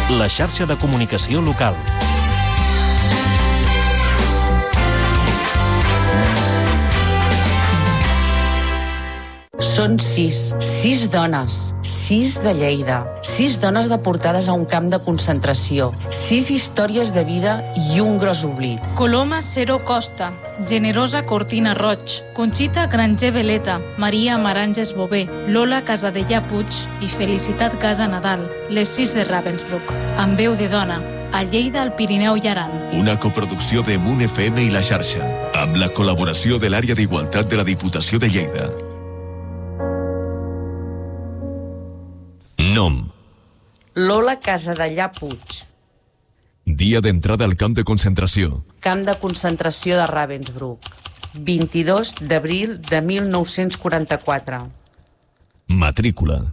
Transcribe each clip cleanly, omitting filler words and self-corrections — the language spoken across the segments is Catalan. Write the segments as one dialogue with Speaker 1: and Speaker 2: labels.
Speaker 1: la xarxa de comunicació local.
Speaker 2: Són 6 dones, 6 de Lleida, 6 dones deportades a un camp de concentració, 6 històries de vida i un gros oblit.
Speaker 3: Coloma Cero Costa, Generosa Cortina Roig, Conxita Granger Veleta, Maria Maranges Bové, Lola Casadellà Puig i Felicitat Casa Nadal, les 6 de Ravensbrück, amb veu de dona, a Lleida, al Pirineu i Aran.
Speaker 4: Una coproducció de Munt FM i La Xarxa, amb la col·laboració de l'Àrea d'Igualtat de la Diputació de Lleida. Nom:
Speaker 2: Lola Casadellà Puig.
Speaker 4: Dia d'entrada al camp de concentració:
Speaker 2: Camp de concentració de Ravensbrück, 22 d'abril de 1944.
Speaker 4: Matrícula: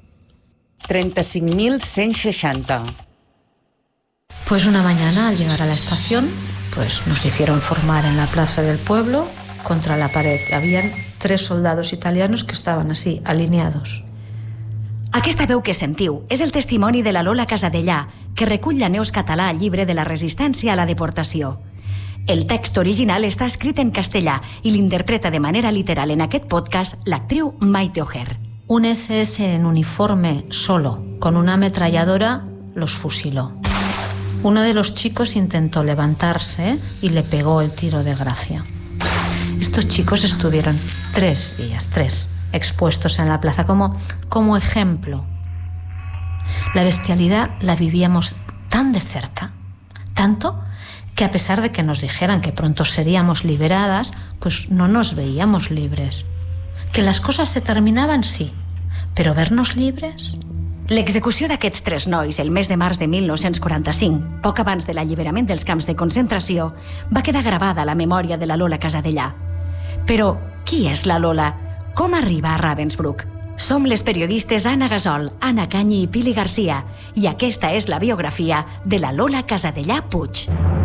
Speaker 2: 35.160.
Speaker 5: Pues una mañana, al llegar a la estación, pues nos hicieron formar en la plaza del pueblo contra la pared. Habían 3 soldados italianos que estaban así, alineados.
Speaker 6: Aquesta veu que sentiu és el testimoni de la Lola Casadellà, que recull la Neus Català al llibre de la resistència a la deportació. El text original està escrit en castellà i l'interpreta de manera literal en aquest podcast l'actriu Maite Ojer.
Speaker 5: Un SS en uniforme solo, con una ametralladora, los fusiló. Uno de los chicos intentó levantarse y le pegó el tiro de gracia. Estos chicos estuvieron 3 días, expuestos en la plaza como ejemplo. La bestialidad la vivíamos tan de cerca, tanto que a pesar de que nos dijeran que pronto seríamos liberadas, pues no nos veíamos libres. Que las cosas se terminaban, sí, pero vernos libres...
Speaker 6: L'execució d'aquests 3 nois el mes de març de 1945, poc abans de l'alliberament dels camps de concentració, va quedar gravada a la memòria de la Lola Casadellà. Però qui és la Lola? Com arriba a Ravensbrück? Som les periodistes Anna Gasol, Anna Canyi i Pili Garcia, i aquesta és la biografia de la Lola Casadellà Puig.